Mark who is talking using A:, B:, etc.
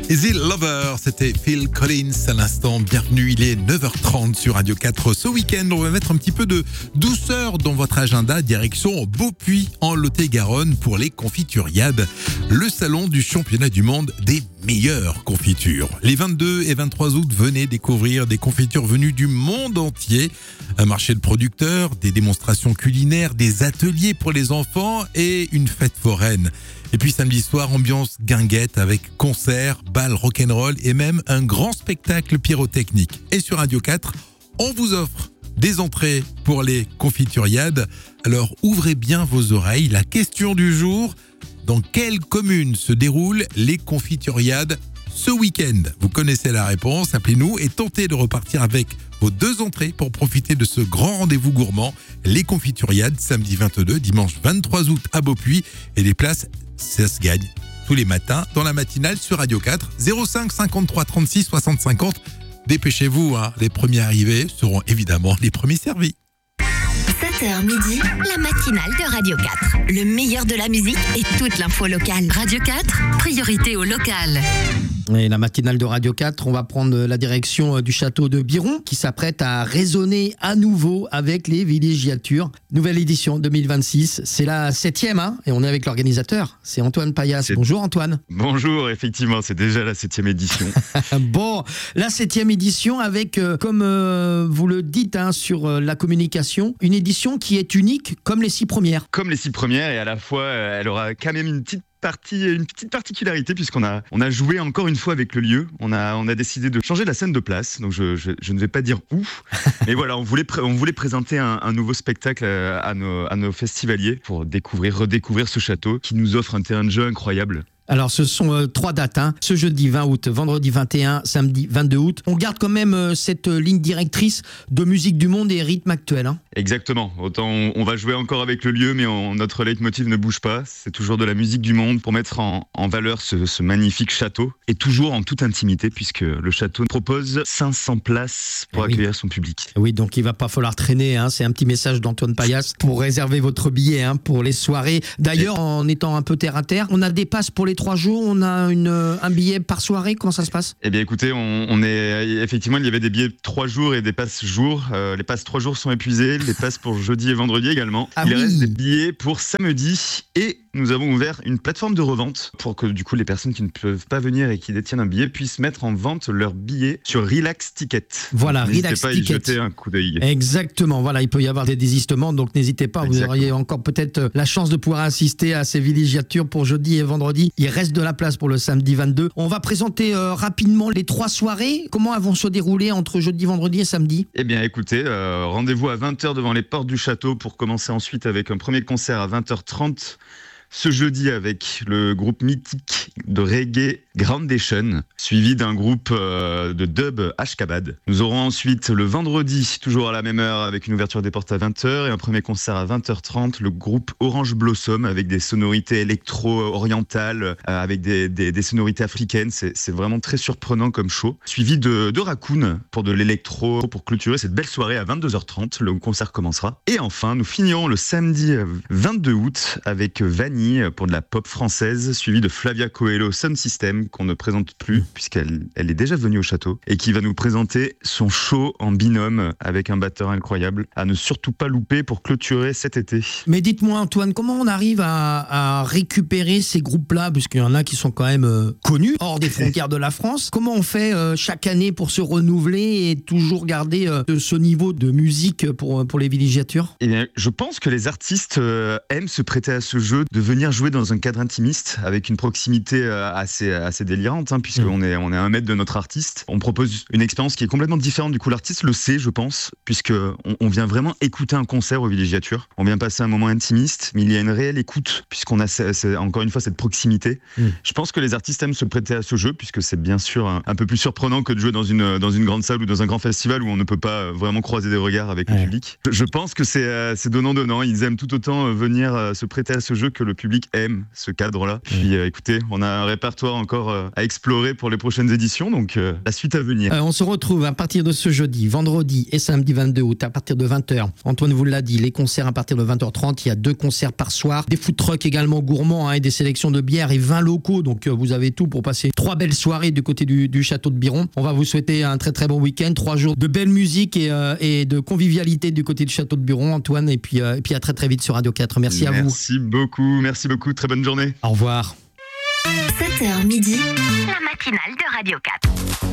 A: Easy Lover, c'était Phil Collins à l'instant. Bienvenue, il est 9h30 sur Radio 4. Ce week-end, on va mettre un petit peu de douceur dans votre agenda, direction Beaupuy en Lot-et-Garonne pour les Confituriades, le salon du championnat du monde des meilleures confitures. Les 22 et 23 août, venez découvrir des confitures venues du monde entier. Un marché de producteurs, des démonstrations culinaires, des ateliers pour les enfants et une fête foraine. Et puis samedi soir, ambiance guinguette avec concerts, bal rock'n'roll et même un grand spectacle pyrotechnique. Et sur Radio 4, on vous offre des entrées pour les Confituriades. Alors ouvrez bien vos oreilles. La question du jour, dans quelle commune se déroulent les Confituriades ce week-end? Vous connaissez la réponse, appelez-nous et tentez de repartir avec vos 2 entrées pour profiter de ce grand rendez-vous gourmand. Les Confituriades, samedi 22, dimanche 23 août à Beaupuy. Et les places, ça se gagne tous les matins dans la matinale sur Radio 4. 05 53 36 60 50. Dépêchez-vous, les premiers arrivés seront évidemment les premiers servis.
B: 7h midi, la matinale de Radio 4. Le meilleur de la musique et toute l'info locale. Radio 4, priorité au local.
C: Et la matinale de Radio 4, on va prendre la direction du château de Biron qui s'apprête à résonner à nouveau avec les villégiatures. Nouvelle édition 2026, c'est la 7e et on est avec l'organisateur, c'est Antoine Payas. Bonjour Antoine.
D: Bonjour, effectivement, c'est déjà la 7e édition.
C: Bon, la 7e édition avec, comme vous le dites sur la communication, une édition qui est unique comme les 6 premières.
D: Comme les 6 premières et à la fois, elle aura quand même une petite particularité puisqu'on a joué encore une fois avec le lieu. On a décidé de changer la scène de place, donc je ne vais pas dire où, mais voilà, on voulait présenter un nouveau spectacle à nos festivaliers pour redécouvrir ce château qui nous offre un terrain de jeu incroyable.
C: Alors ce sont 3 dates, ce jeudi 20 août, vendredi 21, samedi 22 août. On garde quand même cette ligne directrice de musique du monde et rythme actuel.
D: Exactement, autant on va jouer encore avec le lieu, mais notre leitmotiv ne bouge pas. C'est toujours de la musique du monde pour mettre en valeur ce magnifique château. Et toujours en toute intimité, puisque le château propose 500 places pour accueillir son public.
C: Oui, donc il ne va pas falloir traîner, c'est un petit message d'Antoine Payas pour réserver votre billet pour les soirées. D'ailleurs, en étant un peu terre à terre, on a des passes pour les 3 jours, on a un billet par soirée, comment ça se passe?
D: Eh bien écoutez, effectivement, il y avait des billets 3 jours et des passes jours. Les passes 3 jours sont épuisées, les passes pour jeudi et vendredi également. Reste des billets pour samedi et nous avons ouvert une plateforme de revente pour que du coup les personnes qui ne peuvent pas venir et qui détiennent un billet puissent mettre en vente leurs billets sur Relax Ticket.
C: Voilà,
D: Relax
C: Ticket.
D: N'hésitez pas à y jeter un coup d'œil.
C: Exactement, voilà, il peut y avoir des désistements, donc n'hésitez pas, vous auriez encore peut-être la chance de pouvoir assister à ces villégiatures pour jeudi et vendredi. Il reste de la place pour le samedi 22. On va présenter rapidement les 3 soirées. Comment elles vont se dérouler entre jeudi, vendredi et samedi?
D: Eh bien écoutez, rendez-vous à 20h devant les portes du château pour commencer ensuite avec un premier concert à 20h30. Ce jeudi avec le groupe mythique de reggae Groundation, suivi d'un groupe de dub Ashkabad. Nous aurons ensuite le vendredi, toujours à la même heure, avec une ouverture des portes à 20h et un premier concert à 20h30, le groupe Orange Blossom avec des sonorités électro-orientales, avec des sonorités africaines. C'est vraiment très surprenant comme show. Suivi de Raccoon pour de l'électro, pour clôturer cette belle soirée à 22h30. Le concert commencera. Et enfin, nous finirons le samedi 22 août avec Vanille pour de la pop française, suivi de Flavia Coelho Sound System, qu'on ne présente plus puisqu'elle est déjà venue au château et qui va nous présenter son show en binôme avec un batteur incroyable à ne surtout pas louper pour clôturer cet été.
C: Mais dites-moi Antoine, comment on arrive à récupérer ces groupes-là, puisqu'il y en a qui sont quand même connus hors des frontières de la France. Comment on fait chaque année pour se renouveler et toujours garder ce niveau de musique pour les villégiatures?
D: Eh bien, je pense que les artistes aiment se prêter à ce jeu de venir jouer dans un cadre intimiste avec une proximité assez délirante, puisqu'on est à 1 mètre de notre artiste. On propose une expérience qui est complètement différente. Du coup, l'artiste le sait, je pense, puisqu'on vient vraiment écouter un concert aux villégiatures. On vient passer un moment intimiste, mais il y a une réelle écoute, puisqu'on a encore une fois cette proximité. Je pense que les artistes aiment se prêter à ce jeu, puisque c'est bien sûr un peu plus surprenant que de jouer dans une grande salle ou dans un grand festival où on ne peut pas vraiment croiser des regards avec le public. Je pense que c'est donnant-donnant. Ils aiment tout autant venir se prêter à ce jeu que le le public aime ce cadre-là. Puis écoutez, on a un répertoire encore à explorer pour les prochaines éditions, donc la suite à venir.
C: On se retrouve à partir de ce jeudi, vendredi et samedi 22 août à partir de 20h. Antoine vous l'a dit, les concerts à partir de 20h30, il y a 2 concerts par soir, des food trucks également gourmands et des sélections de bières et vins locaux, donc vous avez tout pour passer 3 belles soirées du côté du château de Biron. On va vous souhaiter un très très bon week-end, 3 jours de belle musique et de convivialité du côté du château de Biron, Antoine, et puis à très très vite sur Radio 4. Merci à vous.
D: Merci beaucoup, très bonne journée.
C: Au revoir.
B: 7h midi, la matinale de Radio 4.